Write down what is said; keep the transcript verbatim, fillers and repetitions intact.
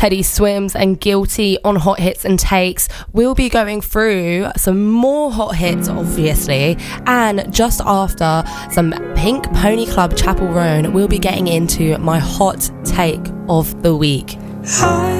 Teddy Swims and Guilty on Hot Hits and Takes. We'll be going through some more hot hits, obviously, and just after some Pink Pony Club Chapel Roan, we'll be getting into my hot take of the week. Hi.